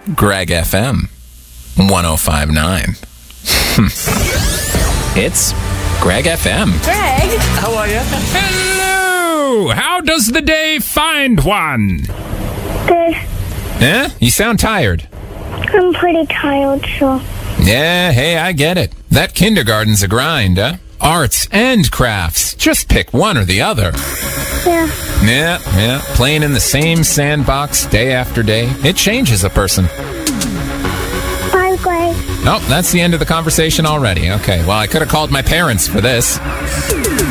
Greg FM 105.9. It's Greg FM. Greg? How are you? Hello! How does the day find one? Good. Yeah? You sound tired. I'm pretty tired, so. Yeah, hey, I get it. That kindergarten's a grind, huh? Arts and crafts. Just pick one or the other. Yeah. Yeah. Playing in the same sandbox day after day. It changes a person. Bye, Greg. Oh, that's the end of the conversation already. Okay, well, I could have called my parents for this.